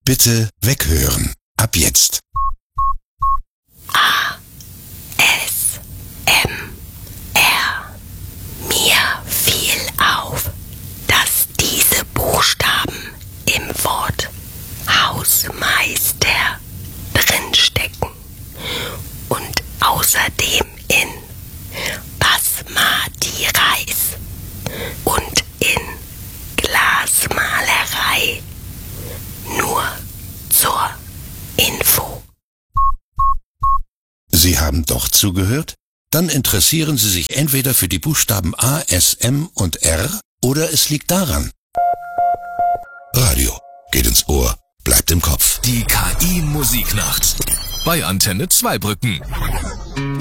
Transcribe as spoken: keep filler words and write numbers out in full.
Bitte weghören. Ab jetzt. A, S, M, R. Mir fiel auf, dass diese Buchstaben im Wort Hausmeister drinstecken und außerdem in Basmati Reis und in Glasmalerei. Nur zur Info. Sie haben doch zugehört? Dann interessieren Sie sich entweder für die Buchstaben A, S, M und R oder es liegt daran. Radio geht ins Ohr, bleibt im Kopf. Die K I-Musiknacht bei Antenne Zweibrücken.